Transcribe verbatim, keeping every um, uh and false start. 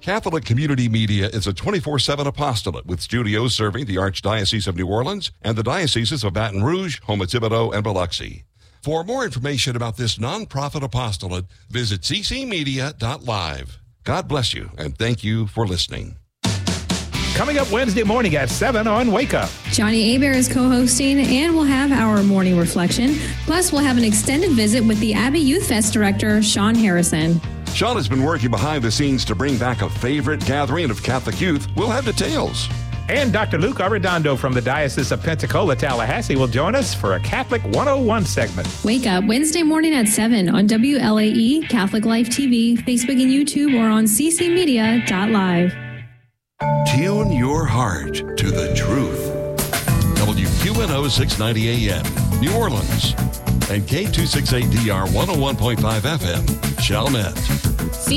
Catholic Community Media is a twenty-four seven apostolate with studios serving the Archdiocese of New Orleans and the dioceses of Baton Rouge, Houma-Thibodaux, and Biloxi. For more information about this nonprofit apostolate, visit c c media dot live. God bless you, and thank you for listening. Coming up Wednesday morning at seven on Wake Up. Johnny Hebert is co-hosting, and we'll have our morning reflection. Plus, we'll have an extended visit with the Abbey Youth Fest director, Sean Harrison. Sean has been working behind the scenes to bring back a favorite gathering of Catholic youth. We'll have details. And Doctor Luke Arredondo from the Diocese of Pensacola, Tallahassee will join us for a Catholic one oh one segment. Wake Up Wednesday morning at seven on W L A E, Catholic Life T V, Facebook and YouTube, or on c c media dot live. Tune your heart to the truth. W Q N O six ninety A M, New Orleans, and K two sixty-eight D R one oh one point five F M, Chalmette.